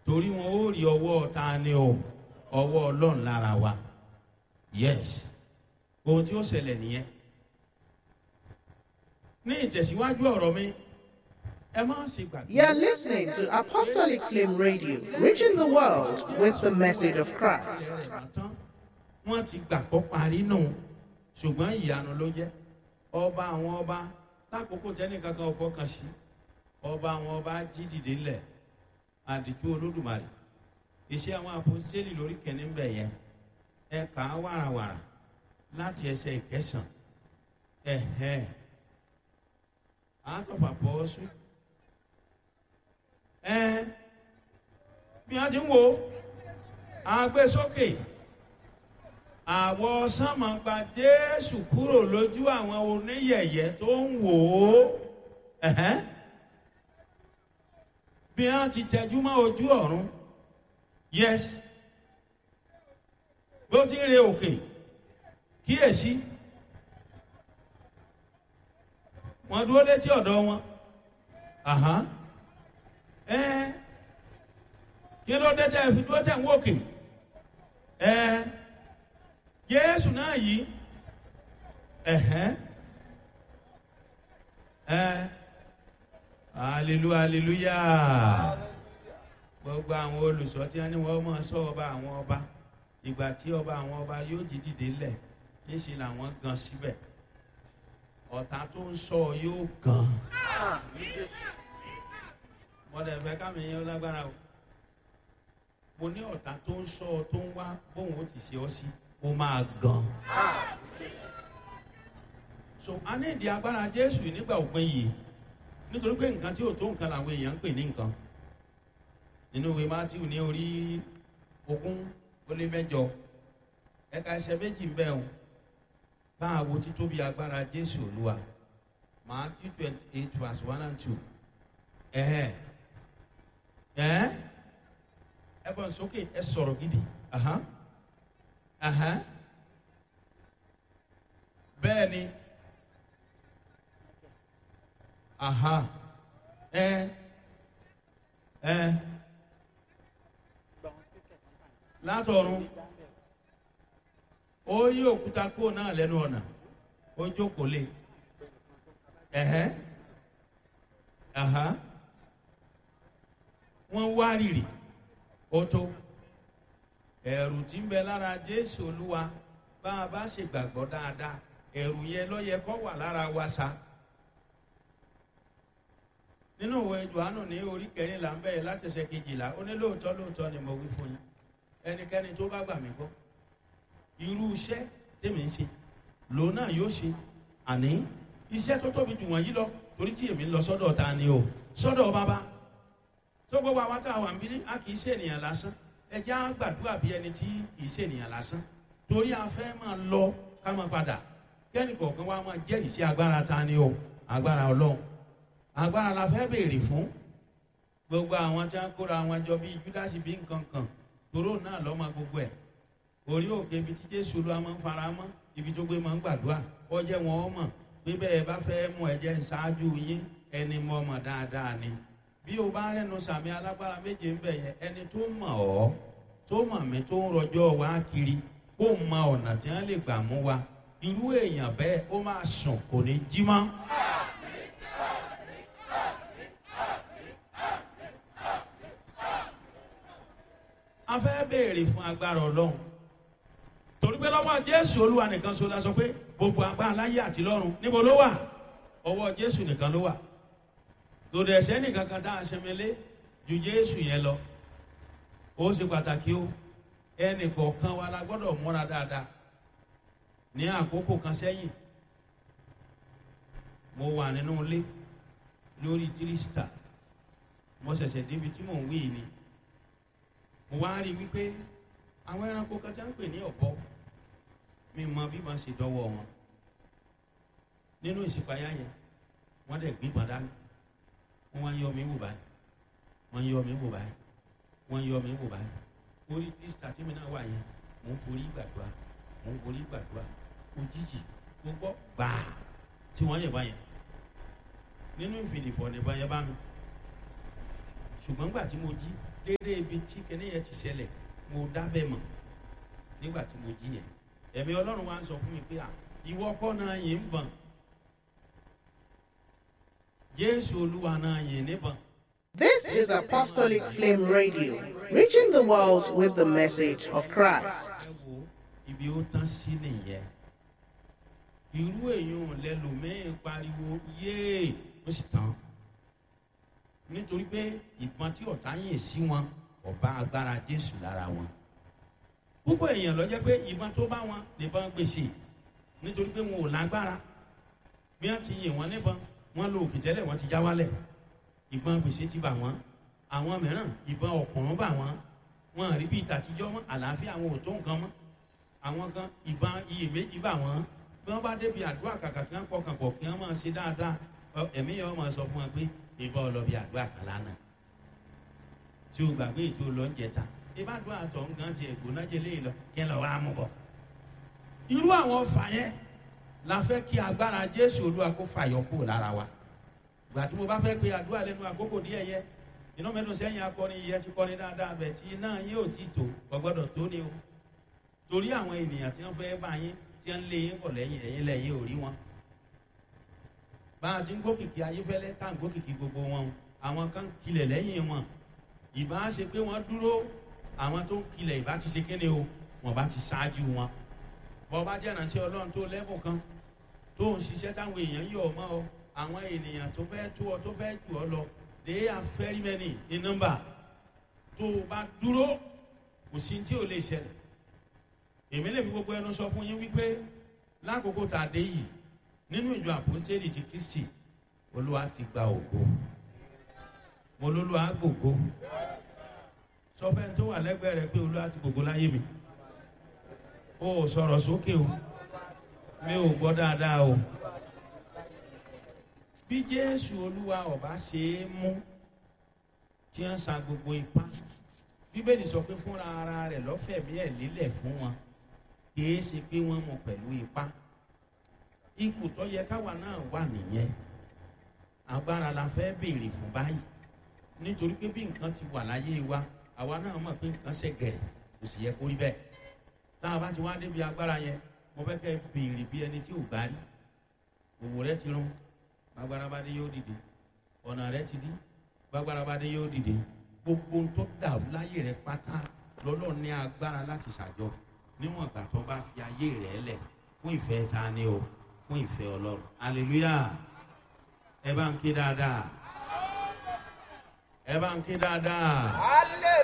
torí wọn ó rí ọwọ́ ta ni o, ọwọ́ Ọlọ́run lára wa. Yes, ohun tí ó ṣẹlẹ̀ nìyẹn. Ní ìtẹ̀síwájú ọ̀rọ̀ mi, ẹ má ṣe gbàgbé. You're listening to Apostolic Flame Radio, reaching the world with the message of Christ. Wọ́n ti gbàgbọ́ parí nù, ṣùgbọ́n ìyanu ló jẹ́. Ọba àwọn ọba lákòókò tẹ́nìkankan ò fọkàn sí, ọba àwọn ọba jí dìde ńlẹ̀, àdìtú Olódùmarè. Iṣẹ́ àwọn àpọ́sítélì lórí kẹ́ni ń bẹ̀ yẹn, ẹ kà á wàràwàrà láti ẹsẹ̀ ìkẹsàn. Àtọ̀pà pọ̀ sùn. Bí wọ́n ti ń wo agbésókè, àwọ̀ sánmọ̀ gba Jésù kúrò lójú àwọn oníyẹ̀yẹ́ tó ń wò ó. Bí wọ́n ti tẹjú mọ́ ojú ọ̀run, yes, bó ti ń re òkè, kíyèsí, wọ́n dúró létí ọ̀dọ̀ wọn. Kí ló dé tẹ́ fi dúró tẹ́ ń wòkè? Jésù náà yìí. Hallelujah. Gbogbo àwọn olùsọ tí wọ́n ní wọ́n máa sọ ọba àwọn ọba, ìgbà tí ọba àwọn ọba yóò jí dìde lẹ̀, níṣẹ́ làwọn gan síbẹ̀. Ọ̀tá tó ń sọ yóò gan. Mọ̀dẹ̀ fẹ́ kámi yẹn lágbára o. Mo ní ọ̀tá tó ń sọ tó ń wá bóun ó ti ṣe ọ́ sí, ó máa gan. So a ní ìdí agbára Jésù nígbà òpin yìí, nítorí pé nǹkan tí ò tó nǹkan làwọn èèyàn ń pè ní nǹkan. Nínú ìwé Mátíù ní orí 20:8, ẹ̀ka ẹsẹ̀ méjì ń bẹ o. Báwo ti tóbi agbára Jésù Olúwa. Matthew 28:1-2. Ẹ fọ́n sókè, ẹ sọ̀rọ̀ gidi. Bẹ́ẹ̀ ni. Látọ̀run ó yí òkúta kúrò náà lẹ́nu ọ̀nà, ó jókòó lé. Wọ́n wá rìrì, ó tó. Ẹ̀rù tí ń bẹ lára Jésù Olúwa, bá a bá ṣe gbàgbọ́ dáadáa, ẹ̀rù yẹn ló yẹ kó wà lára wa sa. Nínú ìwé Jòhánù ní orí 14 ń bẹ̀rẹ̀ láti ẹsẹ̀ 12, ó ní lóòótọ́ ni mo wí fún yín, ẹnikẹ́ni tó bá gbà mí gbọ́, irú iṣẹ́ tèmi ń ṣe lòun náà yóò ṣe, àní iṣẹ́ tó tóbi jù wọ̀nyí lọ, torí tí èmi ń lọ sọ́dọ̀ ta ni o, sọ́dọ̀ Bàbá. Tó gbogbo àwọn tá a wà ń bí, a kì í ṣe ènìyàn lásán. Ẹ jẹ́ á gbàdúrà bí ẹni tí kì í ṣe ènìyàn lásán, torí a fẹ́ máa lọ ká máa padà. Kẹ́ni kọ̀ọ̀kan wa máa jẹ́rìí sí agbára ta ni o, agbára Ọlọ́run. Agbára la fẹ́ béèrè fún. Gbogbo àwọn tí wọ́n kóra wọn jọ bí Júdásì bí nǹkan kan, toró náà lọ́mọ gbogbo ẹ̀. Orí òkè ibi tí Jésù Olúwa máa ń fara mọ́, ibi tó gbé máa ń gbàdúrà, ó jẹ́ wọn ó mọ̀ pé bẹ́ẹ̀ bá fẹ́ mú ẹ̀jẹ̀ ṣáájú yín, ẹni mọ̀ mọ̀ dáadáa ni. Bí o bá rẹ́nu sàmì alágbára méje ń bẹ̀ yẹn, ẹni tó mọ̀ ọ́, tó mọ̀ mí, tó ń rọjọ́ wá kiri, kó mọ ọ̀nà tí wọ́n lè gbà mú wa, irú èèyàn bẹ́ẹ̀ ó máa sùn kò ní jí mọ́. A fẹ́ béèrè fún agbára Ọlọ́run, torí pé lọ́wọ́ Jésù Olúwa nìkan ṣoṣo la sọ pé gbogbo agbára láyé àti lọ́run níbo ló wà? Ọwọ́ Jésù nìkan ló wà. Lòdì ẹ̀sẹ̀ nìkan kan tá a ṣẹmẹlé ju Jésù yẹn lọ. Ó ṣe pàtàkì o, ẹnì kọ̀ọ̀kan wa la gbọ́dọ̀ múra dáadáa. Ní àkókò kan sẹ́yìn, mo wà nínú ilé lórí tírísítà, mo ṣẹ̀ṣẹ̀ débi tí mò ń wí ni. Mo wá rí wípé àwọn ẹranko kan tí a ń pè ní ọ̀bọ, mi mọ bí wọ́n ṣe dọ́wọ́ wọn. Nínú ìṣípayá yẹn, wọ́n dẹ̀ gbígbọ́n dání. Wọ́n wá yọ mí wò báyìí, wọ́n yọ mí wò báyìí, wọ́n yọ mí wò báyìí. Orí tírísítà tí mi náà wà yẹn, mò ń forí gbàdúrà, mò ń forí gbàdúrà. Òjijì mo gbọ́ gbàá tí wọ́n yẹ̀ báyẹn. Nínú ìfìdífọ̀ nìbọn yẹn bá mi. Ṣùgbọ́n gbà tí mo jí dédé ibi tí kẹ́ni yẹn ti ṣẹlẹ̀ mo dábẹ́ mọ̀ nígbà tí mo jí yẹn ẹ̀mí ọlọ́run wá ń sọ fún mi pé ìwọ kọ́ náà yìí ń bọ̀n Jésù Olúwa náà yìí níbọn. This is Apostolic Flame Radio, reaching the world with the message of Christ. Ibi ó tán sí nìyẹn. Irú èèyàn lẹ́lòmíín pariwo yéè ó sì tán. Nítorí pé ìbọn tí ọ̀tá yìn sí wọn ọba agbára Jésù lára wọn. Púpọ̀ èèyàn ló jẹ́ pé ìbọn tó bá wọn nìbọn gbèsè nítorí pé wọn ò lágbára. Bí wọ́n ti yìn wọ́n níbọn, wọ́n lo òkè tẹ́lẹ̀ wọ́n ti já wálẹ̀. Ìbọn gbèsè ti bà wọ́n. Àwọn mìíràn ìbọn ọ̀kùnrùn bà wọ́n. Wọ́n rí bí ìtàtijọ́ mọ́ àlàáfíà àwọn ò tó nǹkan mọ́. Àwọn kan ìbọn iyèméjì bà wọ́n. Bí wọ́n bá débi àdúrà kàkà kí wọ́n pọkàn pọ̀ kí wọ́n máa ṣe dáadáa ẹ̀mí yẹn wọ́n máa sọ fún wọn pé ìbọn ọlọ́bì àdúrà kan lánàá tí o gbàgbé ètò lọ́njẹta ìbá àdúrà tó ń gan ti ẹ̀gbọ́n jẹ léyìn lọ kí ẹ lọ wá mú bọ̀. Irú àwọn ọfà yẹn la fẹ́ kí agbára Jésù Olúwa kó fàyọ kúrò lára wa. Ìgbà tí mo bá fẹ́ pe àdúrà lẹ́nu àkókò díẹ̀ yẹ iná mẹ́nu sẹ́yìn akọrin yẹ ti kọrin dáadáa bẹ̀ tí iná yín ò tí tó gbọ́dọ̀ tó ní o. Torí àwọn ènìyàn tí wọ́n fẹ́ bá yín tí wọ́n lé yín bọ̀ lẹ́yìn ẹ̀yìn lẹ́yìn ò rí wọn. Bá a ti ń gbókìkí ayéfẹ́lẹ́ tá à ń gbókìkí gbogbo wọn àwọn kan kilẹ̀ lẹ́yìn wọn. Ìbá ṣe pé wọ́n dúró àwọn tó ń kilẹ̀ ìbá ti ṣe kéde o wọ́n bá ti ṣáájú wọn. Bọ́ bá jẹ́ ìránṣẹ́ Ọlọ́run tó lẹ́bùn kan tó ń ṣiṣẹ́ táwọn èèyàn yọ̀ ọ́ mọ́ ọ àwọn ènìyàn tó fẹ́ tó ọ tó fẹ́ jù ọ lọ they are very many in number. Tó o bá dúró kò sí tí ò lè ṣẹlẹ̀. Èmi lè fi gbogbo ẹnu sọ fún yín wípé lákòókò tá a dé yìí nínú ìjọ àpòstélì ti Kristi Olúwa ti gba ògo. Mo lólúwa gbògo. Sọ fẹ́ tó wà lẹ́gbẹ̀ẹ́ rẹ pé Olúwa ti gbògo láyé mi. O ò sọ̀rọ̀ sókè o. Mi ò gbọ́ dáadáa o. Bí Jésù Olúwa ọba ṣe é mú tí wọ́n sa gbogbo ipá. Bíbélì sọ pé fúnra ara rẹ̀ lọ́fẹ̀mí ẹ̀ lélẹ̀ fún wọn. Kìí ṣe pé wọ́n mú pẹ̀lú ipá. Ipò tó yẹ káwa náà wà nìyẹn. Agbára la fẹ́ béèrè fún báyìí. Nítorí pé bí nǹkan ti wà láyé wa àwa náà mọ̀ pé nǹkan ṣẹ̀gẹ̀rẹ̀ kò sì yẹ kó rí bẹ́ẹ̀. Tá a bá ti wá débi agbára yẹn mo fẹ́ kẹ́ béèrè bí ẹni tí ò gbá rí. Òwò rẹ ti rún gbàgbára bá dé yóò dìde ọ̀nà rẹ ti dí gbàgbára bá dé yóò dìde gbogbo tó dàrú láyé rẹ pátá lọ́lọ́ ní agbára láti ṣàjọ níwọ̀n ìgbà tó bá fi ayé rẹ lẹ̀ fún ìfẹ́ ta ni o fún ìfẹ́ Ọlọ́run hallelujah ẹ bá ń ké dáadáa ẹ bá ń ké dáadáa